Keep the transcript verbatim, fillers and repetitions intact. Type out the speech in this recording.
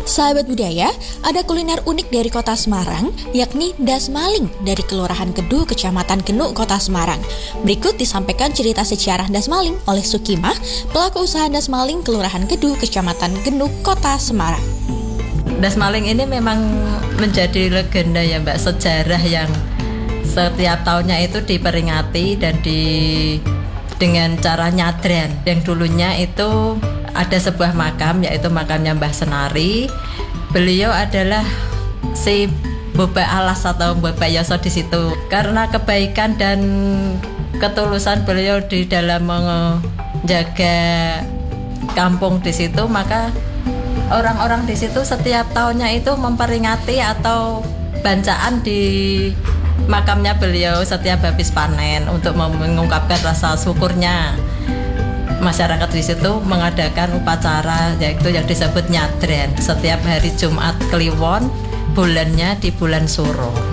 Sahabat budaya, ada kuliner unik dari kota Semarang, yakni Das Maling dari Kelurahan Kedu, Kecamatan Genuk, Kota Semarang. Berikut disampaikan cerita sejarah Das Maling oleh Sukimah, pelaku usaha Das Maling Kelurahan Kedu, Kecamatan Genuk, Kota Semarang. Das Maling ini memang menjadi legenda ya Mbak, sejarah yang setiap tahunnya itu diperingati dan di dengan cara nyadran. Yang dulunya itu ada sebuah makam, yaitu makamnya Mbah Senari. Beliau adalah si Boba Alas atau Boba Yoso di situ. Karena kebaikan dan ketulusan beliau di dalam menjaga kampung di situ, maka orang-orang di situ setiap tahunnya itu memperingati atau bancaan di makamnya beliau setiap habis panen untuk mengungkapkan rasa syukurnya. Masyarakat di situ mengadakan upacara yaitu yang disebut nyadran setiap hari Jumat Kliwon, bulannya di bulan Suro.